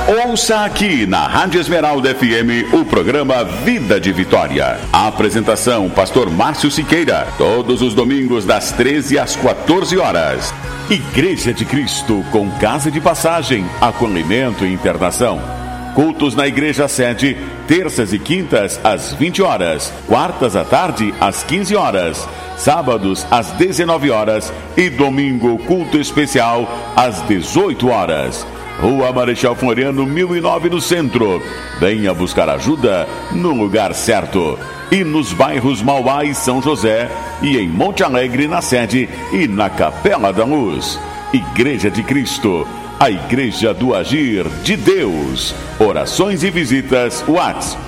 Ouça aqui na Rádio Esmeralda FM o programa Vida de Vitória. A apresentação, pastor Márcio Siqueira, todos os domingos das 13 às 14 horas. Igreja de Cristo com casa de passagem, acolhimento e internação. Cultos na igreja sede, terças e quintas às 20 horas, quartas à tarde às 15 horas, sábados às 19 horas e domingo culto especial às 18 horas. Rua Marechal Floriano, 1009 no centro. Venha buscar ajuda no lugar certo. E nos bairros Mauá e São José, e em Monte Alegre na sede e na Capela da Luz. Igreja de Cristo, a igreja do agir de Deus. Orações e visitas, WhatsApp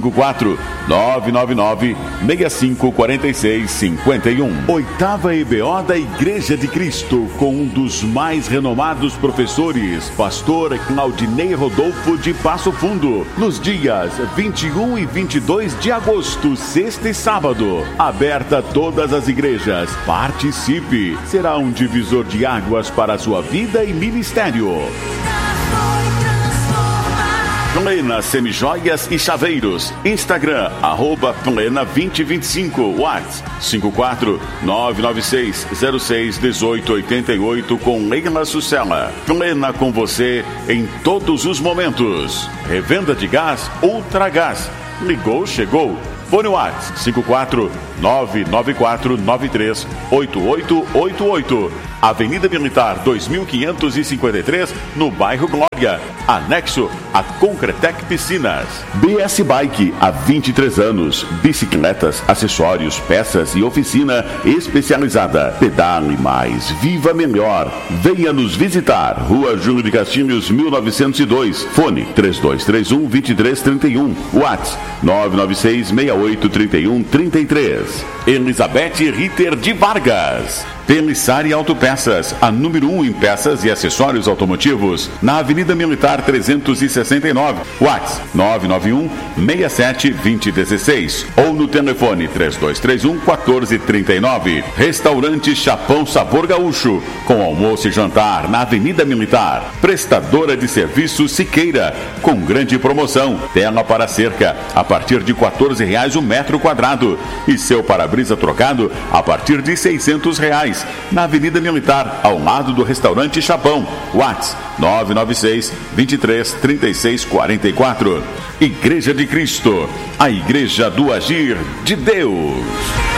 54-999-6546-51. Oitava EBO da Igreja de Cristo, com um dos mais renomados professores, pastor Claudinei Rodolfo de Passo Fundo, nos dias 21 e 22 de agosto, sexta e sábado. Aberta a todas as igrejas. Participe! Será um divisor de águas para a sua vida e ministério. Plena Semijoias e Chaveiros. Instagram, @Plena2025. WhatsApp 54-996-06-1888 com Leila Sucela. Plena com você em todos os momentos. Revenda de gás Ultragás. Ligou, chegou. Fone WhatsApp 54-99493-8888. Avenida Militar 2553, no bairro Glória, anexo a Concretec Piscinas. BS Bike, há 23 anos. Bicicletas, acessórios, peças e oficina especializada. Pedale mais, viva melhor. Venha nos visitar. Rua Júlio de Castilhos, 1902. Fone 3231-2331. WhatsApp 996-6831-33. Elizabeth Ritter de Vargas. Pelissari Autopeças, a número 1 em peças e acessórios automotivos, na Avenida Militar 369, WhatsApp 991-67-2016 ou no telefone 3231-1439. Restaurante Chapão Sabor Gaúcho, com almoço e jantar na Avenida Militar. Prestadora de serviço Siqueira, com grande promoção, tela para cerca, a partir de R$14 o metro quadrado, e seu para-brisa trocado a partir de R$600. Na Avenida Militar, ao lado do restaurante Chapão. WhatsApp 996-23-3644. Igreja de Cristo, a igreja do agir de Deus.